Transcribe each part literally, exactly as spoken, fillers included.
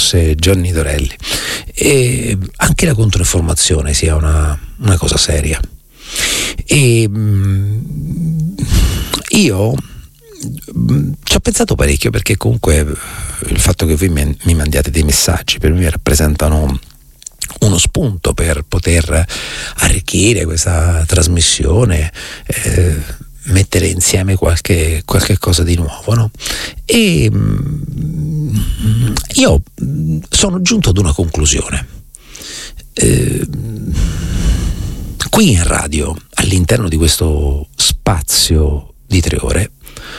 fosse Johnny Dorelli, e anche la controinformazione sia una, una cosa seria. E mh, io mh, ci ho pensato parecchio, perché comunque il fatto che voi mi, mi mandiate dei messaggi per me rappresentano uno spunto per poter arricchire questa trasmissione, eh, mettere insieme qualche, qualche cosa di nuovo, no? E mh, io sono giunto ad una conclusione. Eh, qui in radio, all'interno di questo spazio di tre ore,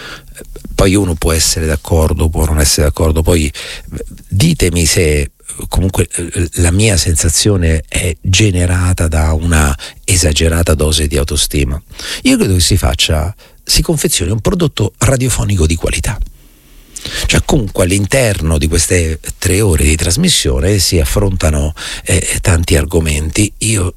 poi uno può essere d'accordo, può non essere d'accordo, poi ditemi se comunque la mia sensazione è generata da una esagerata dose di autostima. Io credo che si faccia, si confezioni un prodotto radiofonico di qualità. Cioè comunque all'interno di queste tre ore di trasmissione si affrontano eh, tanti argomenti. Io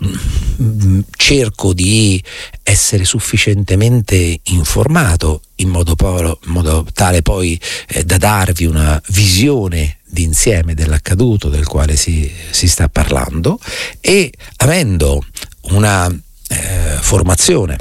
mh, cerco di essere sufficientemente informato in modo, po- in modo tale poi eh, da darvi una visione d'insieme dell'accaduto del quale si, si sta parlando, e avendo una eh, formazione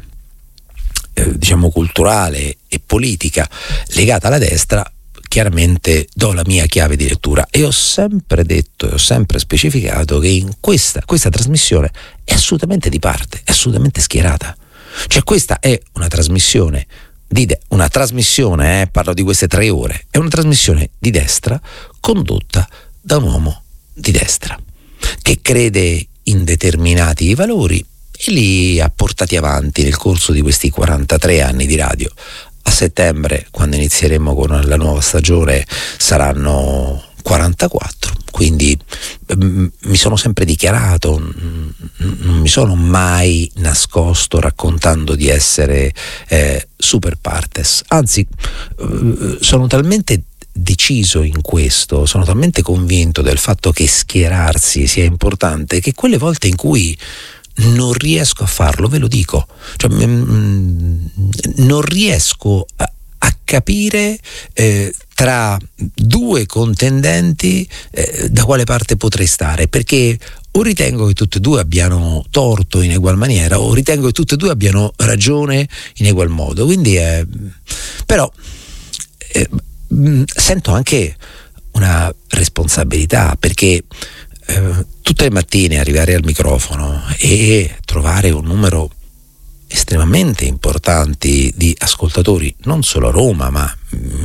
eh, diciamo culturale e politica legata alla destra, chiaramente do la mia chiave di lettura, e ho sempre detto e ho sempre specificato che in questa, questa trasmissione è assolutamente di parte, è assolutamente schierata. Cioè questa è una trasmissione di de- una trasmissione, eh, parlo di queste tre ore, è una trasmissione di destra condotta da un uomo di destra che crede in determinati valori e li ha portati avanti nel corso di questi quarantatré anni di radio. A settembre, quando inizieremo con la nuova stagione, saranno quarantaquattro, quindi m- mi sono sempre dichiarato, n- non mi sono mai nascosto raccontando di essere eh, super partes, anzi eh, sono talmente deciso in questo, sono talmente convinto del fatto che schierarsi sia importante, che quelle volte in cui non riesco a farlo, ve lo dico, cioè, mm, non riesco a, a capire eh, tra due contendenti eh, da quale parte potrei stare, perché o ritengo che tutte e due abbiano torto in egual maniera, o ritengo che tutte e due abbiano ragione in egual modo. Quindi eh, però eh, sento anche una responsabilità, perché eh, tutte le mattine arrivare al microfono e trovare un numero estremamente importante di ascoltatori, non solo a Roma ma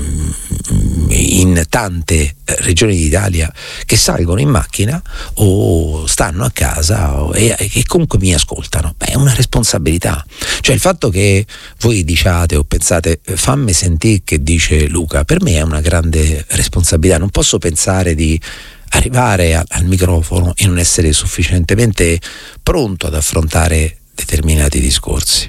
in tante regioni d'Italia, che salgono in macchina o stanno a casa o, e che comunque mi ascoltano, beh, è una responsabilità. Cioè il fatto che voi diciate o pensate fammi sentire che dice Luca, per me è una grande responsabilità. Non posso pensare di arrivare a, al microfono e non essere sufficientemente pronto ad affrontare determinati discorsi,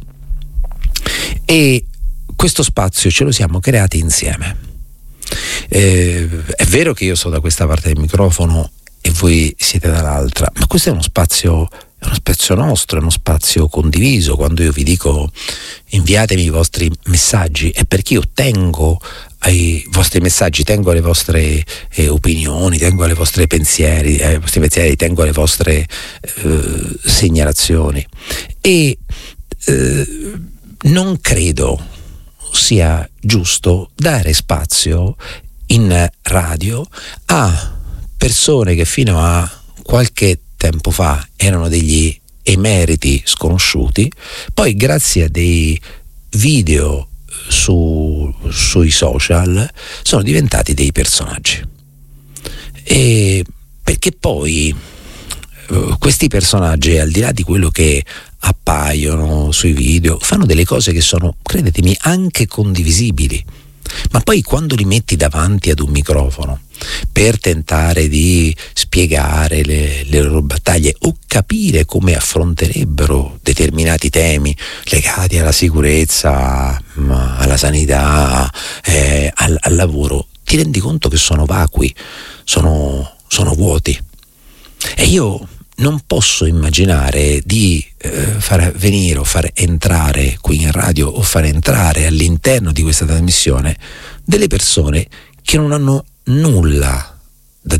e questo spazio ce lo siamo creati insieme. Eh, è vero che io sono da questa parte del microfono e voi siete dall'altra, ma questo è uno spazio, è uno spazio nostro, è uno spazio condiviso. Quando io vi dico inviatemi i vostri messaggi, è perché io tengo ai vostri messaggi, tengo alle vostre eh, opinioni, tengo alle vostre pensieri, ai vostri pensieri, tengo alle vostre eh, segnalazioni, e eh, non credo sia giusto dare spazio in radio a persone che fino a qualche tempo fa erano degli emeriti sconosciuti, poi grazie a dei video su, sui social sono diventati dei personaggi, e perché poi uh, questi personaggi, al di là di quello che appaiono sui video, fanno delle cose che sono, credetemi, anche condivisibili, ma poi quando li metti davanti ad un microfono per tentare di spiegare le, le loro battaglie o capire come affronterebbero determinati temi legati alla sicurezza, alla sanità, eh, al, al lavoro, ti rendi conto che sono vacui, sono, sono vuoti. E io non posso immaginare di eh, far venire o far entrare qui in radio o far entrare all'interno di questa trasmissione delle persone che non hanno nulla